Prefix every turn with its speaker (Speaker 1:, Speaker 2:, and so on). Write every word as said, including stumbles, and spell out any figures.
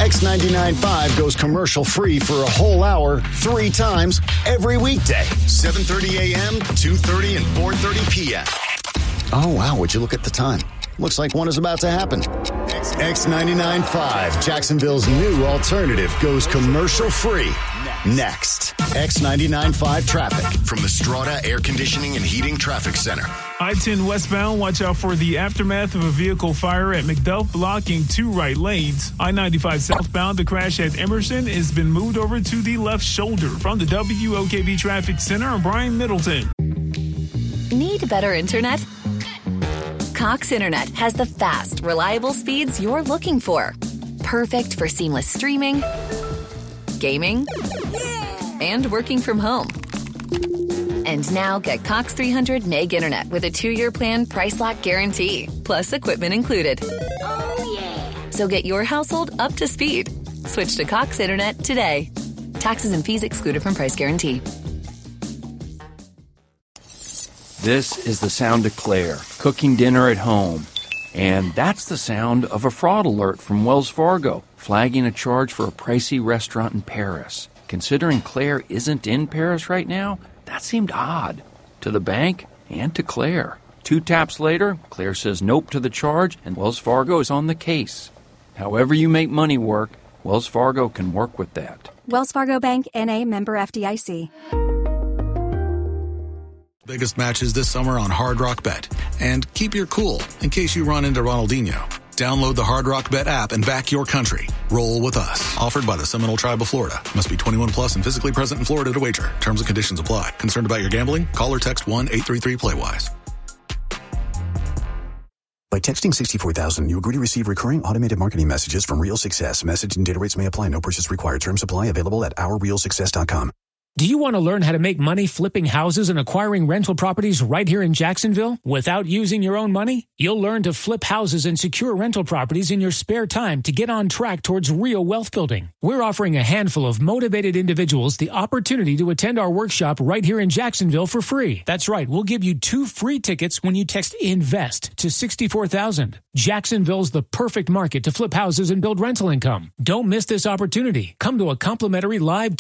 Speaker 1: X ninety-nine point five goes commercial-free for a whole hour, three times, every weekday. seven thirty a.m., two thirty, and four thirty p.m. Oh, wow, would you look at the time? Looks like one is about to happen. X ninety-nine point five, Jacksonville's new alternative, goes commercial-free. Next. X ninety-nine point five traffic from the Strata Air Conditioning and Heating Traffic Center.
Speaker 2: I ten westbound, watch out for the aftermath of a vehicle fire at McDuff, blocking two right lanes. I ninety-five southbound, the crash at Emerson has been moved over to the left shoulder. From the W O K V Traffic Center, I'm Brian Middleton.
Speaker 3: Need better internet? Cox Internet has the fast, reliable speeds you're looking for. Perfect for seamless streaming, gaming, and working from home. And now get Cox three hundred meg internet with a two-year plan price lock guarantee, plus equipment included. Oh, yeah. So get your household up to speed. Switch to Cox Internet today. Taxes and fees excluded from price guarantee.
Speaker 4: This is the sound of Claire, cooking dinner at home. And that's the sound of a fraud alert from Wells Fargo, flagging a charge for a pricey restaurant in Paris. Considering Claire isn't in Paris right now, that seemed odd to the bank and to Claire. Two taps later, Claire says nope to the charge, and Wells Fargo is on the case. However you make money work, Wells Fargo can work with that.
Speaker 5: Wells Fargo Bank, N A, member F D I C.
Speaker 6: Biggest matches this summer on Hard Rock Bet. And keep your cool in case you run into Ronaldinho. Download the Hard Rock Bet app and back your country. Roll with us. Offered by the Seminole Tribe of Florida. Must be twenty-one plus and physically present in Florida to wager. Terms and conditions apply. Concerned about your gambling? Call or text one eight three three play wise.
Speaker 7: By texting sixty-four thousand, you agree to receive recurring automated marketing messages from Real Success. Message and data rates may apply. No purchase required. Terms apply. Available at our real success dot com.
Speaker 8: Do you want to learn how to make money flipping houses and acquiring rental properties right here in Jacksonville without using your own money? You'll learn to flip houses and secure rental properties in your spare time to get on track towards real wealth building. We're offering a handful of motivated individuals the opportunity to attend our workshop right here in Jacksonville for free. That's right. We'll give you two free tickets when you text INVEST to sixty-four thousand. Jacksonville's the perfect market to flip houses and build rental income. Don't miss this opportunity. Come to a complimentary live